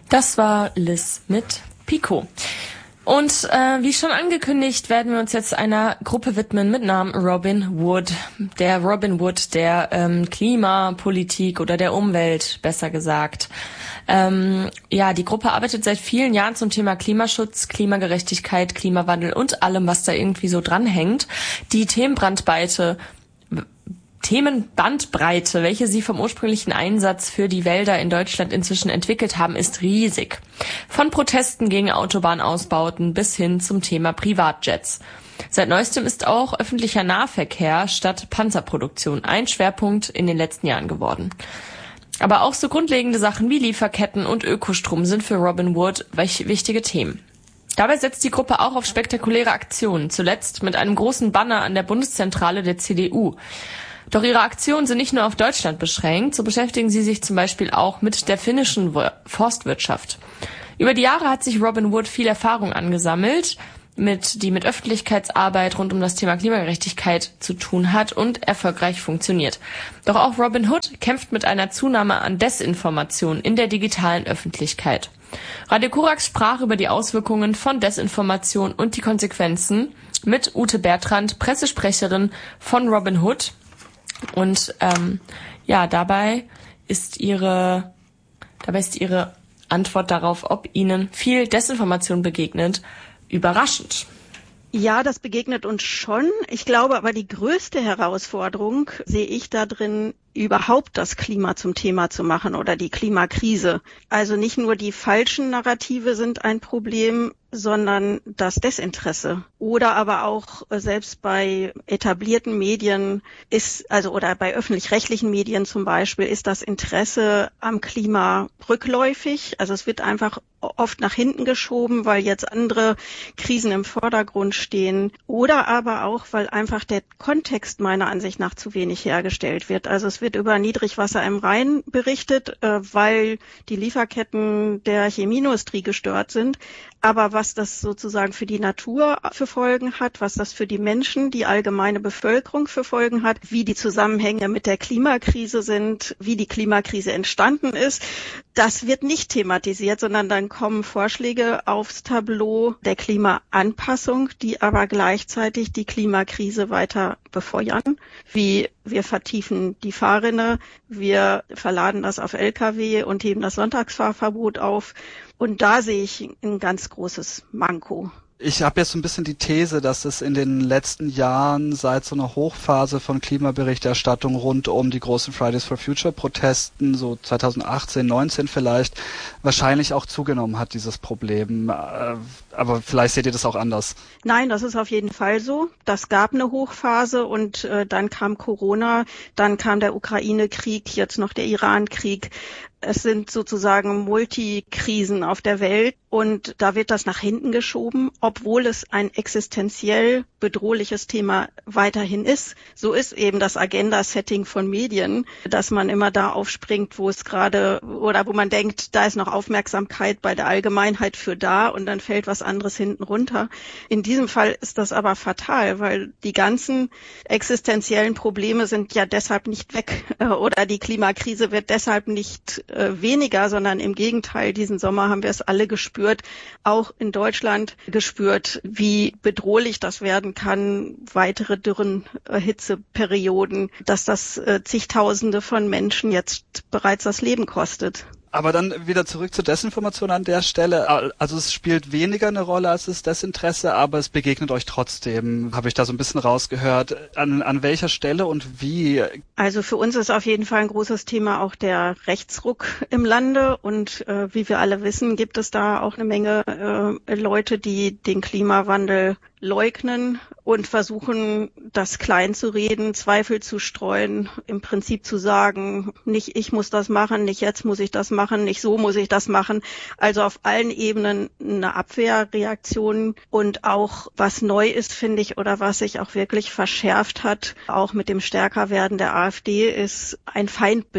Das war Liz mit Pico. Und wie schon angekündigt, werden wir uns jetzt einer Gruppe widmen mit Namen Robin Wood. Der Robin Wood der Klimapolitik oder der Umwelt, besser gesagt. Die Gruppe arbeitet seit vielen Jahren zum Thema Klimaschutz, Klimagerechtigkeit, Klimawandel und allem, was da irgendwie so dranhängt. Die Themenbandbreite, welche sie vom ursprünglichen Einsatz für die Wälder in Deutschland inzwischen entwickelt haben, ist riesig. Von Protesten gegen Autobahnausbauten bis hin zum Thema Privatjets. Seit neuestem ist auch öffentlicher Nahverkehr statt Panzerproduktion ein Schwerpunkt in den letzten Jahren geworden. Aber auch so grundlegende Sachen wie Lieferketten und Ökostrom sind für Robin Wood wichtige Themen. Dabei setzt die Gruppe auch auf spektakuläre Aktionen, zuletzt mit einem großen Banner an der Bundeszentrale der CDU. Doch ihre Aktionen sind nicht nur auf Deutschland beschränkt, so beschäftigen sie sich zum Beispiel auch mit der finnischen Forstwirtschaft. Über die Jahre hat sich Robin Wood viel Erfahrung angesammelt, die mit Öffentlichkeitsarbeit rund um das Thema Klimagerechtigkeit zu tun hat und erfolgreich funktioniert. Doch auch Robin Hood kämpft mit einer Zunahme an Desinformation in der digitalen Öffentlichkeit. Radio Korax sprach über die Auswirkungen von Desinformation und die Konsequenzen mit Ute Bertrand, Pressesprecherin von Robin Hood. Und dabei ist ihre Antwort darauf, ob ihnen viel Desinformation begegnet, überraschend. Ja, das begegnet uns schon. Ich glaube aber, die größte Herausforderung sehe ich da drin, überhaupt das Klima zum Thema zu machen oder die Klimakrise. Also nicht nur die falschen Narrative sind ein Problem, sondern das Desinteresse. Oder aber auch selbst bei etablierten Medien oder bei öffentlich-rechtlichen Medien zum Beispiel, ist das Interesse am Klima rückläufig. Also es wird einfach oft nach hinten geschoben, weil jetzt andere Krisen im Vordergrund stehen. Oder aber auch, weil einfach der Kontext meiner Ansicht nach zu wenig hergestellt wird. Also es wird über Niedrigwasser im Rhein berichtet, weil die Lieferketten der Chemieindustrie gestört sind. Aber was das sozusagen für die Natur für Folgen hat, was das für die Menschen, die allgemeine Bevölkerung für Folgen hat, wie die Zusammenhänge mit der Klimakrise sind, wie die Klimakrise entstanden ist, das wird nicht thematisiert, sondern dann kommen Vorschläge aufs Tableau der Klimaanpassung, die aber gleichzeitig die Klimakrise weiter befeuern, wie wir vertiefen die Fahrrinne, wir verladen das auf Lkw und heben das Sonntagsfahrverbot auf. Und da sehe ich ein ganz großes Manko. Ich habe jetzt so ein bisschen die These, dass es in den letzten Jahren seit so einer Hochphase von Klimaberichterstattung rund um die großen Fridays for Future Protesten, so 2018, 19 vielleicht, wahrscheinlich auch zugenommen hat, dieses Problem. Aber vielleicht seht ihr das auch anders. Nein, das ist auf jeden Fall so. Das gab eine Hochphase und dann kam Corona, dann kam der Ukraine-Krieg, jetzt noch der Iran-Krieg. Es sind sozusagen Multikrisen auf der Welt und da wird das nach hinten geschoben, obwohl es ein existenziell bedrohliches Thema weiterhin ist. So ist eben das Agenda-Setting von Medien, dass man immer da aufspringt, wo es gerade oder wo man denkt, da ist noch Aufmerksamkeit bei der Allgemeinheit für da und dann fällt was anderes hinten runter. In diesem Fall ist das aber fatal, weil die ganzen existenziellen Probleme sind ja deshalb nicht weg oder die Klimakrise wird deshalb nicht weniger, sondern im Gegenteil, diesen Sommer haben wir es alle gespürt, auch in Deutschland gespürt, wie bedrohlich das werden kann, weitere Dürren, Hitzeperioden, dass das zigtausende von Menschen jetzt bereits das Leben kostet. Aber dann wieder zurück zur Desinformation an der Stelle. Also es spielt weniger eine Rolle als das Desinteresse, aber es begegnet euch trotzdem, habe ich da so ein bisschen rausgehört. An welcher Stelle und wie? Also für uns ist auf jeden Fall ein großes Thema auch der Rechtsruck im Lande und wie wir alle wissen, gibt es da auch eine Menge Leute, die den Klimawandel leugnen und versuchen, das klein zu reden, Zweifel zu streuen, im Prinzip zu sagen, nicht ich muss das machen, nicht jetzt muss ich das machen, nicht so muss ich das machen. Also auf allen Ebenen eine Abwehrreaktion und auch was neu ist, finde ich, oder was sich auch wirklich verschärft hat, auch mit dem Stärkerwerden der AfD, ist ein Feindbild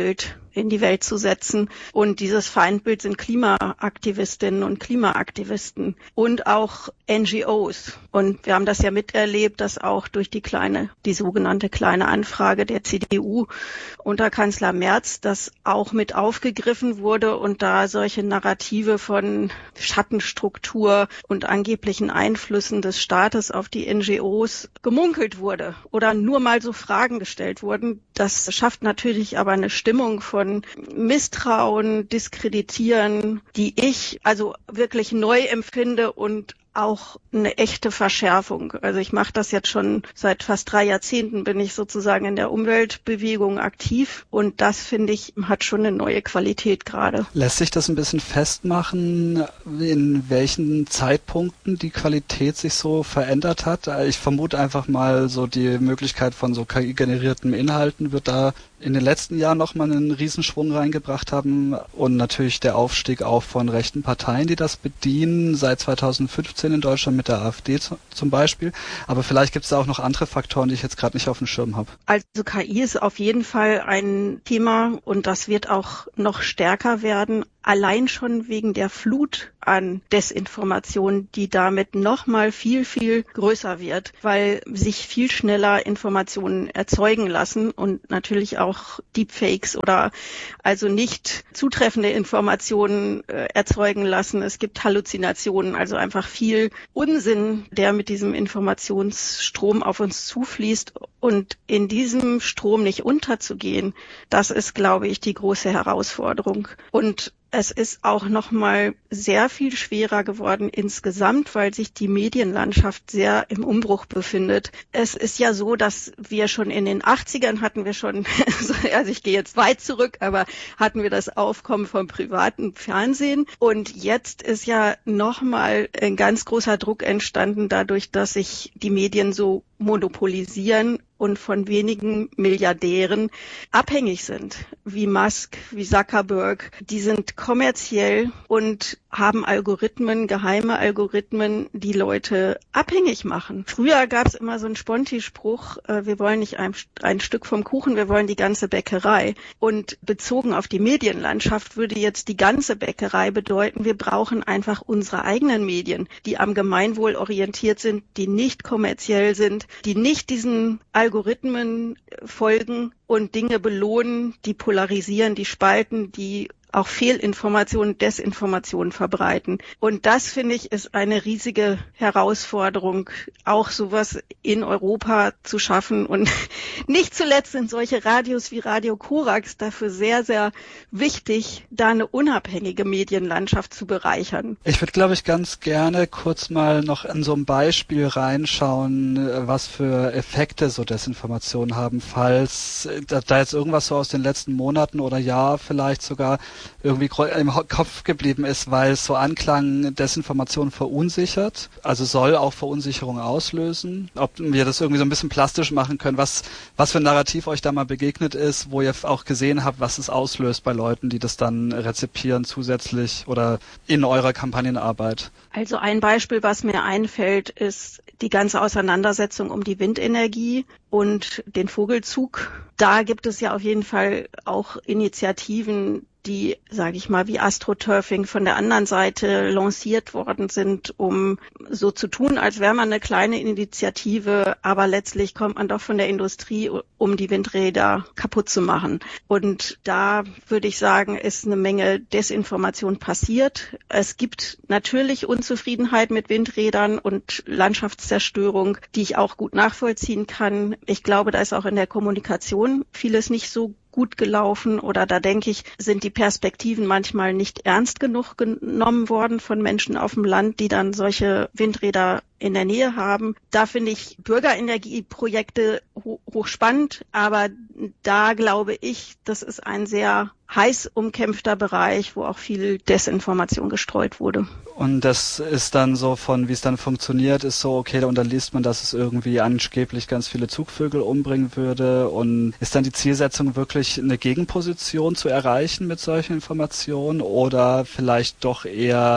in die Welt zu setzen. Und dieses Feindbild sind Klimaaktivistinnen und Klimaaktivisten und auch NGOs. Und wir haben das ja miterlebt, dass auch durch die sogenannte kleine Anfrage der CDU unter Kanzler Merz das auch mit aufgegriffen wurde und da solche Narrative von Schattenstruktur und angeblichen Einflüssen des Staates auf die NGOs gemunkelt wurde oder nur mal so Fragen gestellt wurden. Das schafft natürlich aber eine Stimmung von Misstrauen, Diskreditieren, die ich also wirklich neu empfinde und auch eine echte Verschärfung. Also ich mache das jetzt schon seit fast 3 Jahrzehnten, bin ich sozusagen in der Umweltbewegung aktiv und das, finde ich, hat schon eine neue Qualität gerade. Lässt sich das ein bisschen festmachen, in welchen Zeitpunkten die Qualität sich so verändert hat? Ich vermute einfach mal, so die Möglichkeit von so KI-generierten Inhalten wird da in den letzten Jahren nochmal einen Riesenschwung reingebracht haben und natürlich der Aufstieg auch von rechten Parteien, die das bedienen, seit 2015 in Deutschland mit der AfD zum Beispiel. Aber vielleicht gibt es da auch noch andere Faktoren, die ich jetzt gerade nicht auf dem Schirm habe. Also KI ist auf jeden Fall ein Thema und das wird auch noch stärker werden. Allein schon wegen der Flut an Desinformation, die damit nochmal viel, viel größer wird, weil sich viel schneller Informationen erzeugen lassen und natürlich auch Deepfakes oder also nicht zutreffende Informationen erzeugen lassen. Es gibt Halluzinationen, also einfach viel Unsinn, der mit diesem Informationsstrom auf uns zufließt. Und in diesem Strom nicht unterzugehen, das ist, glaube ich, die große Herausforderung. Und es ist auch nochmal sehr viel schwerer geworden insgesamt, weil sich die Medienlandschaft sehr im Umbruch befindet. Es ist ja so, dass wir schon in den 80ern hatten wir schon, also ich gehe jetzt weit zurück, aber hatten wir das Aufkommen vom privaten Fernsehen. Und jetzt ist ja nochmal ein ganz großer Druck entstanden dadurch, dass sich die Medien so monopolisieren und von wenigen Milliardären abhängig sind, wie Musk, wie Zuckerberg. Die sind kommerziell und haben Algorithmen, geheime Algorithmen, die Leute abhängig machen. Früher gab es immer so einen Sponti-Spruch, wir wollen nicht ein Stück vom Kuchen, wir wollen die ganze Bäckerei. Und bezogen auf die Medienlandschaft würde jetzt die ganze Bäckerei bedeuten, wir brauchen einfach unsere eigenen Medien, die am Gemeinwohl orientiert sind, die nicht kommerziell sind, die nicht diesen Algorithmen folgen und Dinge belohnen, die polarisieren, die spalten, die auch Fehlinformationen, Desinformationen verbreiten. Und das, finde ich, ist eine riesige Herausforderung, auch sowas in Europa zu schaffen. Und nicht zuletzt sind solche Radios wie Radio Korax dafür sehr, sehr wichtig, da eine unabhängige Medienlandschaft zu bereichern. Ich würde, glaube ich, ganz gerne kurz mal noch in so ein Beispiel reinschauen, was für Effekte so Desinformationen haben, falls da jetzt irgendwas so aus den letzten Monaten oder Jahr vielleicht sogar irgendwie im Kopf geblieben ist, weil es so anklang, Desinformation verunsichert, also soll auch Verunsicherung auslösen. Ob wir das irgendwie so ein bisschen plastisch machen können, was für ein Narrativ euch da mal begegnet ist, wo ihr auch gesehen habt, was es auslöst bei Leuten, die das dann rezipieren zusätzlich oder in eurer Kampagnenarbeit. Also ein Beispiel, was mir einfällt, ist die ganze Auseinandersetzung um die Windenergie und den Vogelzug. Da gibt es ja auf jeden Fall auch Initiativen, die, sage ich mal, wie AstroTurfing von der anderen Seite lanciert worden sind, um so zu tun, als wäre man eine kleine Initiative, aber letztlich kommt man doch von der Industrie, um die Windräder kaputt zu machen. Und da würde ich sagen, ist eine Menge Desinformation passiert. Es gibt natürlich Unzufriedenheit mit Windrädern und Landschaftszerstörung, die ich auch gut nachvollziehen kann. Ich glaube, da ist auch in der Kommunikation vieles nicht so gut gelaufen oder da denke ich, sind die Perspektiven manchmal nicht ernst genug genommen worden von Menschen auf dem Land, die dann solche Windräder in der Nähe haben. Da finde ich Bürgerenergieprojekte hochspannend, aber da glaube ich, das ist ein sehr heiß umkämpfter Bereich, wo auch viel Desinformation gestreut wurde. Und das ist dann so von, wie es dann funktioniert, ist so, okay, und dann liest man, dass es irgendwie angeblich ganz viele Zugvögel umbringen würde und ist dann die Zielsetzung wirklich eine Gegenposition zu erreichen mit solchen Informationen oder vielleicht doch eher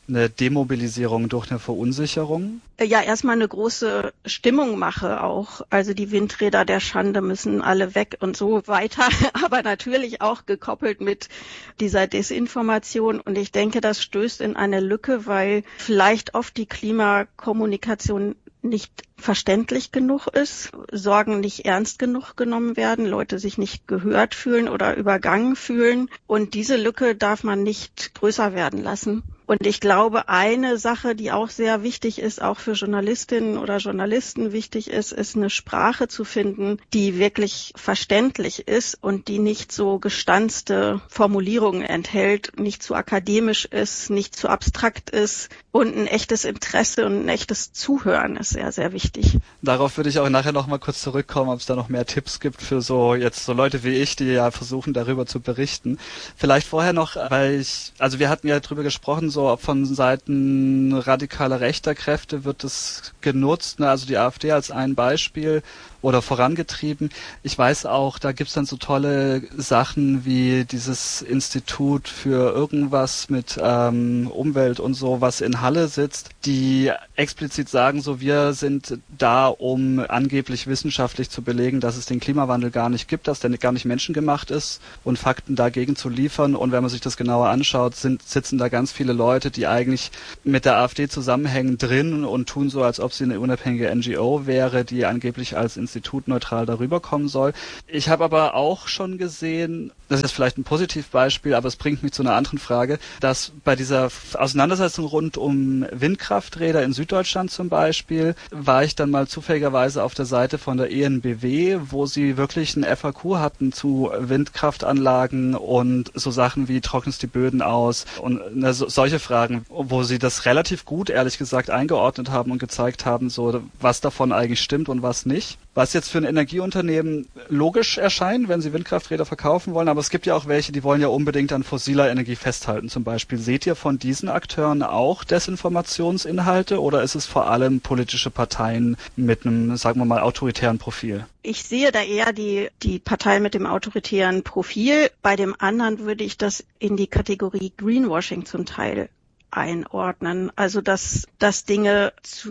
eine Demobilisierung durch eine Verunsicherung? Ja, erstmal eine große Stimmung mache auch. Also die Windräder der Schande müssen alle weg und so weiter. Aber natürlich auch gekoppelt mit dieser Desinformation. Und ich denke, das stößt in eine Lücke, weil vielleicht oft die Klimakommunikation nicht verständlich genug ist, Sorgen nicht ernst genug genommen werden, Leute sich nicht gehört fühlen oder übergangen fühlen. Und diese Lücke darf man nicht größer werden lassen. Und ich glaube, eine Sache, die auch sehr wichtig ist, auch für Journalistinnen oder Journalisten wichtig ist, ist eine Sprache zu finden, die wirklich verständlich ist und die nicht so gestanzte Formulierungen enthält, nicht zu akademisch ist, nicht zu abstrakt ist. Und ein echtes Interesse und ein echtes Zuhören ist sehr, sehr wichtig. Darauf würde ich auch nachher noch mal kurz zurückkommen, ob es da noch mehr Tipps gibt für so Leute wie ich, die ja versuchen, darüber zu berichten. Vielleicht vorher noch, wir hatten ja drüber gesprochen, so ob von Seiten radikaler rechter Kräfte wird es genutzt, ne? Also die AfD als ein Beispiel oder vorangetrieben. Ich weiß auch, da gibt's dann so tolle Sachen wie dieses Institut für irgendwas mit Umwelt und so, was in Halle sitzt, die explizit sagen, so wir sind da, um angeblich wissenschaftlich zu belegen, dass es den Klimawandel gar nicht gibt, dass der gar nicht menschengemacht ist und Fakten dagegen zu liefern. Und wenn man sich das genauer anschaut, sitzen da ganz viele Leute, die eigentlich mit der AfD zusammenhängen drin und tun so, als ob sie eine unabhängige NGO wäre, die angeblich als Institut neutral darüber kommen soll. Ich habe aber auch schon gesehen, das ist vielleicht ein Positivbeispiel, aber es bringt mich zu einer anderen Frage, dass bei dieser Auseinandersetzung rund um Windkrafträder in Süddeutschland zum Beispiel, war ich dann mal zufälligerweise auf der Seite von der EnBW, wo sie wirklich ein FAQ hatten zu Windkraftanlagen und so Sachen wie trocknest die Böden aus und solche Fragen, wo sie das relativ gut, ehrlich gesagt, eingeordnet haben und gezeigt haben, so was davon eigentlich stimmt und was nicht. Was jetzt für ein Energieunternehmen logisch erscheint, wenn sie Windkrafträder verkaufen wollen, aber es gibt ja auch welche, die wollen ja unbedingt an fossiler Energie festhalten zum Beispiel. Seht ihr von diesen Akteuren auch Desinformationsinhalte oder ist es vor allem politische Parteien mit einem, sagen wir mal, autoritären Profil? Ich sehe da eher die Partei mit dem autoritären Profil. Bei dem anderen würde ich das in die Kategorie Greenwashing zum Teil einordnen. Also dass Dinge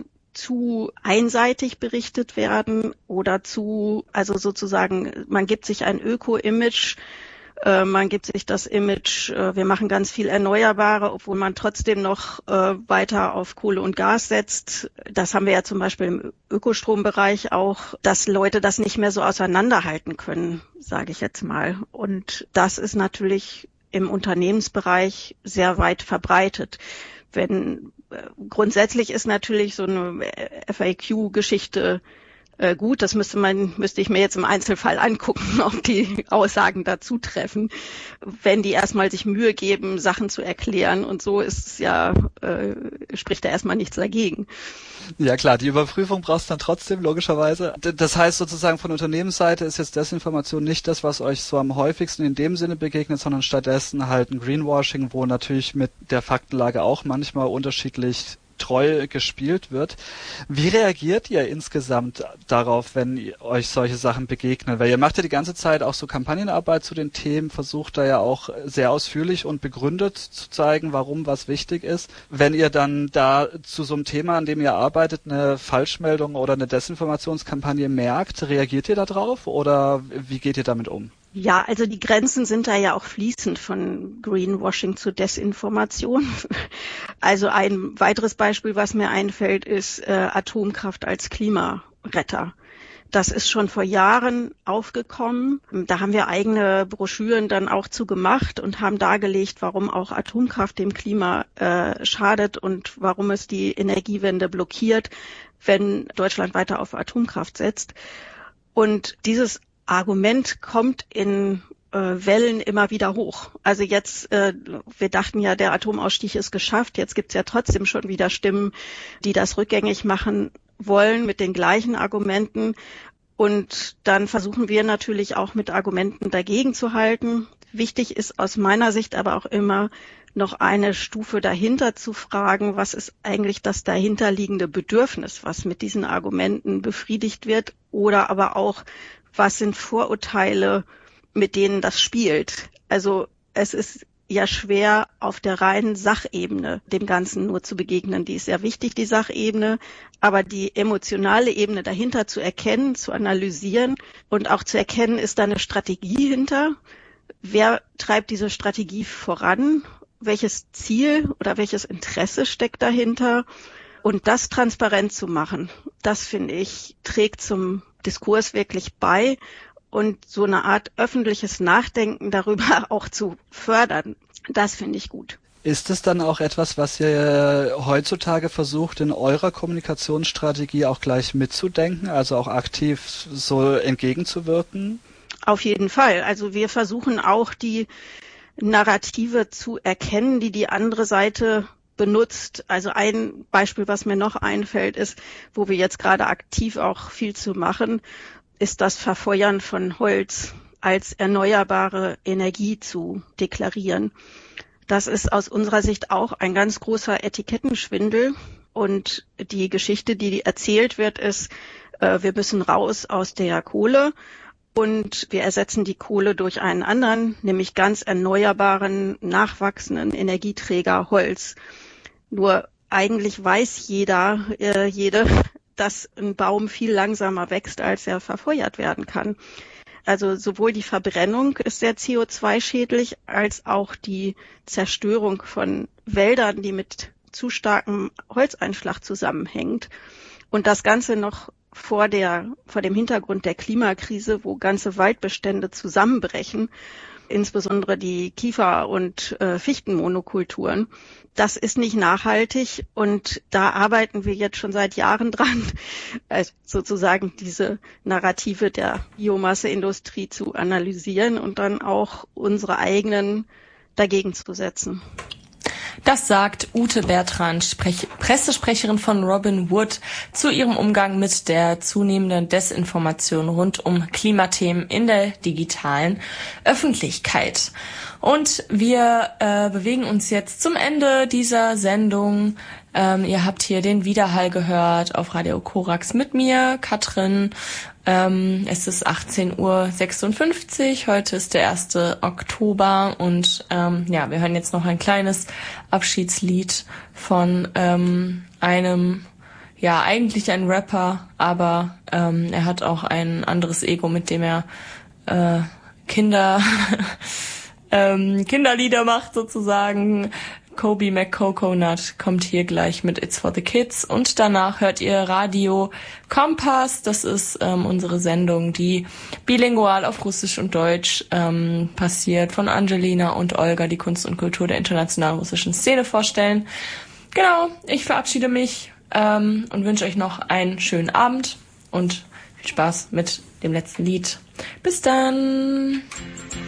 zu einseitig berichtet werden oder also sozusagen, man gibt sich ein Öko-Image, man gibt sich das Image, wir machen ganz viel Erneuerbare, obwohl man trotzdem noch weiter auf Kohle und Gas setzt. Das haben wir ja zum Beispiel im Ökostrombereich auch, dass Leute das nicht mehr so auseinanderhalten können, sage ich jetzt mal. Und das ist natürlich im Unternehmensbereich sehr weit verbreitet. Grundsätzlich ist natürlich so eine FAQ-Geschichte gut, das müsste ich mir jetzt im Einzelfall angucken, ob die Aussagen dazu treffen. Wenn die erstmal sich Mühe geben, Sachen zu erklären und so ist es ja, spricht da erstmal nichts dagegen. Ja klar, die Überprüfung brauchst du dann trotzdem, logischerweise. Das heißt sozusagen von Unternehmensseite ist jetzt Desinformation nicht das, was euch so am häufigsten in dem Sinne begegnet, sondern stattdessen halt ein Greenwashing, wo natürlich mit der Faktenlage auch manchmal unterschiedlich treu gespielt wird. Wie reagiert ihr insgesamt darauf, wenn euch solche Sachen begegnen? Weil ihr macht ja die ganze Zeit auch so Kampagnenarbeit zu den Themen, versucht da ja auch sehr ausführlich und begründet zu zeigen, warum was wichtig ist. Wenn ihr dann da zu so einem Thema, an dem ihr arbeitet, eine Falschmeldung oder eine Desinformationskampagne merkt, reagiert ihr da drauf oder wie geht ihr damit um? Ja, also die Grenzen sind da ja auch fließend von Greenwashing zu Desinformation. Also ein weiteres Beispiel, was mir einfällt, ist Atomkraft als Klimaretter. Das ist schon vor Jahren aufgekommen. Da haben wir eigene Broschüren dann auch zu gemacht und haben dargelegt, warum auch Atomkraft dem Klima schadet und warum es die Energiewende blockiert, wenn Deutschland weiter auf Atomkraft setzt. Und dieses Argument kommt in Wellen immer wieder hoch. Also jetzt, wir dachten ja, der Atomausstieg ist geschafft. Jetzt gibt's ja trotzdem schon wieder Stimmen, die das rückgängig machen wollen mit den gleichen Argumenten. Und dann versuchen wir natürlich auch mit Argumenten dagegen zu halten. Wichtig ist aus meiner Sicht aber auch immer noch eine Stufe dahinter zu fragen, was ist eigentlich das dahinterliegende Bedürfnis, was mit diesen Argumenten befriedigt wird, oder aber auch, was sind Vorurteile, mit denen das spielt. Also es ist ja schwer, auf der reinen Sachebene dem Ganzen nur zu begegnen. Die ist sehr wichtig, die Sachebene, aber die emotionale Ebene dahinter zu erkennen, zu analysieren und auch zu erkennen, ist da eine Strategie hinter? Wer treibt diese Strategie voran? Welches Ziel oder welches Interesse steckt dahinter? Und das transparent zu machen, das finde ich, trägt zum Diskurs wirklich bei. Und so eine Art öffentliches Nachdenken darüber auch zu fördern, das finde ich gut. Ist es dann auch etwas, was ihr heutzutage versucht, in eurer Kommunikationsstrategie auch gleich mitzudenken, also auch aktiv so entgegenzuwirken? Auf jeden Fall. Also wir versuchen auch die Narrative zu erkennen, die die andere Seite benutzt. Also ein Beispiel, was mir noch einfällt, ist, wo wir jetzt gerade aktiv auch viel zu machen, ist das Verfeuern von Holz als erneuerbare Energie zu deklarieren. Das ist aus unserer Sicht auch ein ganz großer Etikettenschwindel. Und die Geschichte, die erzählt wird, ist, wir müssen raus aus der Kohle und wir ersetzen die Kohle durch einen anderen, nämlich ganz erneuerbaren, nachwachsenden Energieträger Holz. Nur eigentlich weiß jede, dass ein Baum viel langsamer wächst, als er verfeuert werden kann. Also sowohl die Verbrennung ist sehr CO2-schädlich, als auch die Zerstörung von Wäldern, die mit zu starkem Holzeinschlag zusammenhängt. Und das Ganze noch vor dem Hintergrund der Klimakrise, wo ganze Waldbestände zusammenbrechen, insbesondere die Kiefer- und Fichtenmonokulturen. Das ist nicht nachhaltig und da arbeiten wir jetzt schon seit Jahren dran, also sozusagen diese Narrative der Biomasseindustrie zu analysieren und dann auch unsere eigenen dagegen zu setzen. Das sagt Ute Bertrand, Pressesprecherin von Robin Wood, zu ihrem Umgang mit der zunehmenden Desinformation rund um Klimathemen in der digitalen Öffentlichkeit. Und wir bewegen uns jetzt zum Ende dieser Sendung. Ihr habt hier den Widerhall gehört auf Radio Korax mit mir, Katrin. Es ist 18:56 Uhr, heute ist der 1. Oktober und wir hören jetzt noch ein kleines Abschiedslied von einem, eigentlich ein Rapper, aber er hat auch ein anderes Ego, mit dem er Kinderlieder macht sozusagen. Kobe McCoconut kommt hier gleich mit It's for the Kids und danach hört ihr Radio Kompass. Das ist unsere Sendung, die bilingual auf Russisch und Deutsch passiert, von Angelina und Olga, die Kunst und Kultur der internationalen russischen Szene vorstellen. Genau, ich verabschiede mich und wünsche euch noch einen schönen Abend und viel Spaß mit dem letzten Lied. Bis dann!